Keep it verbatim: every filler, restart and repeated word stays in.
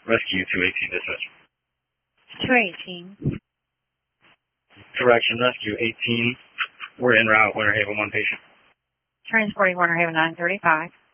Rescue two eighteen dispatch. two eighteen. Correction, Rescue eighteen. We're en route, Winter Haven, one patient. Transporting Winter Haven nine thirty-five.